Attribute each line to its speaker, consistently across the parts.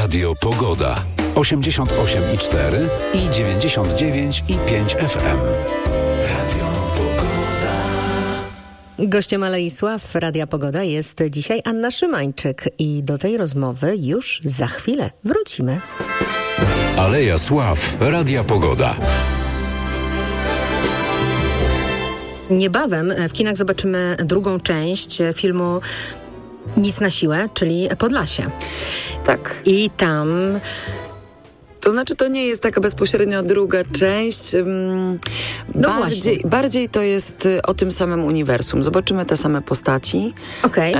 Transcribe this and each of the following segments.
Speaker 1: Radio Pogoda. 88,4 i 99,5 FM. Radio Pogoda.
Speaker 2: Gościem Alei Sław Radia Pogoda jest dzisiaj Anna Szymańczyk i do tej rozmowy już za chwilę wrócimy.
Speaker 1: Aleja Sław Radia Pogoda.
Speaker 2: Niebawem w kinach zobaczymy drugą część filmu Nic na siłę, czyli Podlasie.
Speaker 3: Tak.
Speaker 2: I tam...
Speaker 3: To znaczy, to nie jest taka bezpośrednio druga część. Bardziej to jest o tym samym uniwersum. Zobaczymy te same postaci.
Speaker 2: Okej.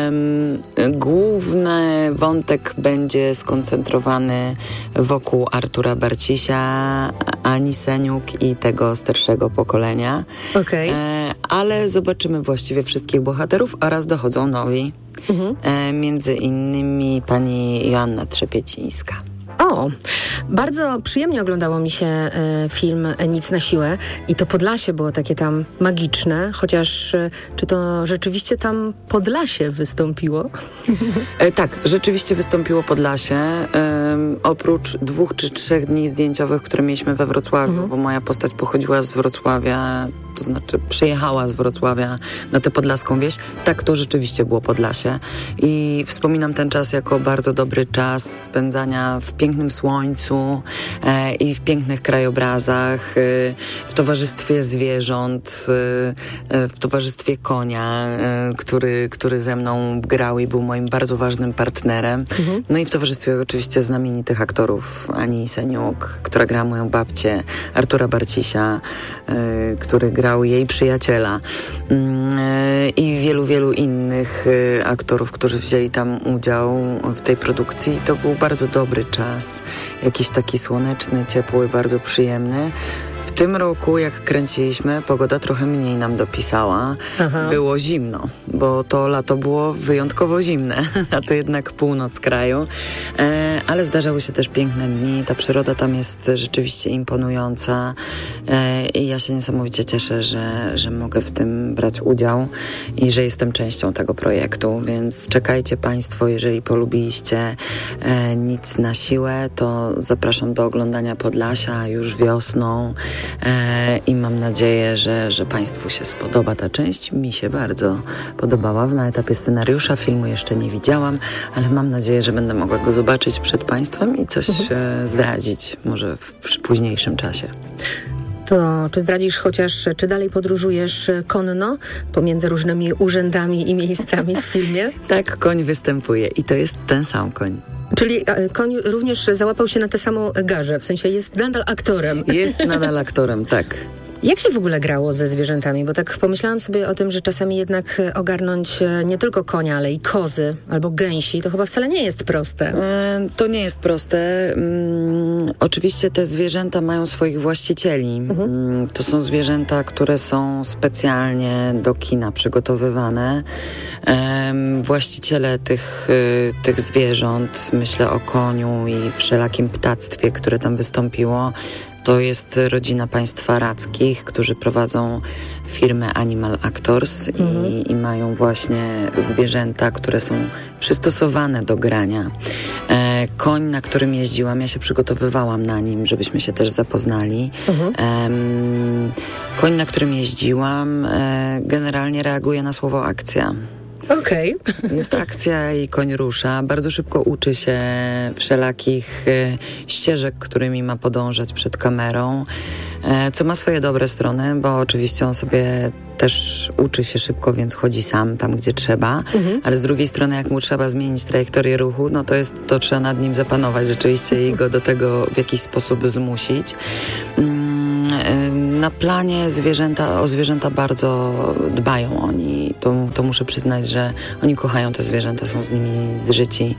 Speaker 3: Główny wątek będzie skoncentrowany wokół Artura Barcisia, Ani Seniuk i tego starszego pokolenia.
Speaker 2: Okej.
Speaker 3: Ale zobaczymy właściwie wszystkich bohaterów, oraz dochodzą nowi. Między innymi pani Joanna Trzepiecińska.
Speaker 2: O, bardzo przyjemnie oglądało mi się film Nic na siłę i to Podlasie było takie tam magiczne, chociaż czy to rzeczywiście tam Podlasie wystąpiło?
Speaker 3: Tak, rzeczywiście wystąpiło Podlasie. Oprócz 2 czy 3 dni zdjęciowych, które mieliśmy we Wrocławiu, bo moja postać pochodziła z Wrocławia, to znaczy przyjechała z Wrocławia na tę podlaską wieś. Tak, to rzeczywiście było Podlasie. I wspominam ten czas jako bardzo dobry czas spędzania w pięknym słońcu i w pięknych krajobrazach, w towarzystwie zwierząt, w towarzystwie konia, który ze mną grał i był moim bardzo ważnym partnerem. No i w towarzystwie oczywiście znamienitych aktorów. Ani Seniuk, która grała moją babcię, Artura Barcisia, który grał jej przyjaciela, i wielu, wielu innych aktorów, którzy wzięli tam udział w tej produkcji. To był bardzo dobry czas. Jakiś taki słoneczny, ciepły, bardzo przyjemny. W tym roku, jak kręciliśmy, pogoda trochę mniej nam dopisała. Aha. Było zimno, bo to lato było wyjątkowo zimne, a to jednak północ kraju. Ale zdarzały się też piękne dni. Ta przyroda tam jest rzeczywiście imponująca i ja się niesamowicie cieszę, że mogę w tym brać udział i że jestem częścią tego projektu. Więc czekajcie Państwo, jeżeli polubiliście Nic na siłę, to zapraszam do oglądania Podlasia już wiosną. I mam nadzieję, że Państwu się spodoba ta część. Mi się bardzo podobała. Na etapie scenariusza filmu jeszcze nie widziałam, ale mam nadzieję, że będę mogła go zobaczyć przed Państwem i coś zdradzić, może w późniejszym czasie.
Speaker 2: To czy zdradzisz chociaż, czy dalej podróżujesz konno pomiędzy różnymi urzędami i miejscami w filmie?
Speaker 3: Tak, koń występuje i to jest ten sam koń.
Speaker 2: Czyli koń również załapał się na tę samą garzę, w sensie jest nadal aktorem.
Speaker 3: Jest nadal aktorem, tak.
Speaker 2: Jak się w ogóle grało ze zwierzętami? Bo tak pomyślałam sobie o tym, że czasami jednak ogarnąć nie tylko konia, ale i kozy albo gęsi, to chyba wcale nie jest proste.
Speaker 3: To nie jest proste. Oczywiście te zwierzęta mają swoich właścicieli. To są zwierzęta, które są specjalnie do kina przygotowywane. Właściciele tych zwierząt, myślę o koniu i wszelakim ptactwie, które tam wystąpiło, to jest rodzina państwa Rackich, którzy prowadzą firmę Animal Actors i mają właśnie zwierzęta, które są przystosowane do grania. Koń, na którym jeździłam, ja się przygotowywałam na nim, żebyśmy się też zapoznali. Koń, na którym jeździłam, generalnie reaguje na słowo akcja.
Speaker 2: Okej.
Speaker 3: Jest akcja i koń rusza. Bardzo szybko uczy się wszelakich ścieżek, którymi ma podążać przed kamerą, co ma swoje dobre strony, bo oczywiście on sobie też uczy się szybko, więc chodzi sam tam, gdzie trzeba, ale z drugiej strony, jak mu trzeba zmienić trajektorię ruchu, no to trzeba nad nim zapanować rzeczywiście i go do tego w jakiś sposób zmusić. Na planie o zwierzęta bardzo dbają oni. To muszę przyznać, że oni kochają te zwierzęta, są z nimi zżyci.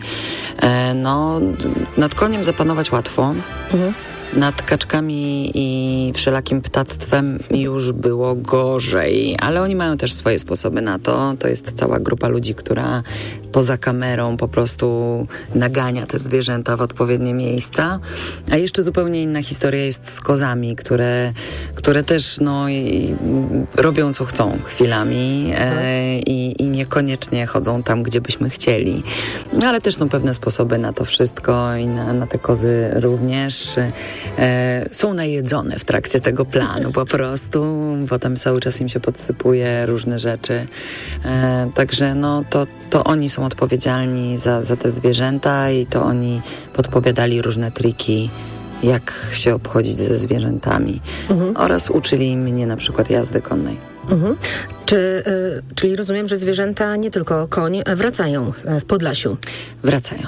Speaker 3: Nad koniem zapanować łatwo. Nad kaczkami i wszelakim ptactwem już było gorzej, ale oni mają też swoje sposoby na to. To jest cała grupa ludzi, która poza kamerą po prostu nagania te zwierzęta w odpowiednie miejsca. A jeszcze zupełnie inna historia jest z kozami, które też robią co chcą chwilami i niekoniecznie chodzą tam, gdzie byśmy chcieli. Ale też są pewne sposoby na to wszystko i na te kozy również. Są najedzone w trakcie tego planu po prostu. Potem cały czas im się podsypuje różne rzeczy. Także to oni są odpowiedzialni za te zwierzęta i to oni podpowiadali różne triki, jak się obchodzić ze zwierzętami. Oraz uczyli mnie na przykład jazdy konnej.
Speaker 2: Czyli rozumiem, że zwierzęta, nie tylko koń, wracają w Podlasiu.
Speaker 3: Wracają.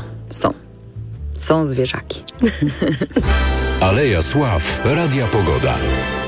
Speaker 3: Są zwierzaki.
Speaker 1: Aleja Sław, Radia Pogoda.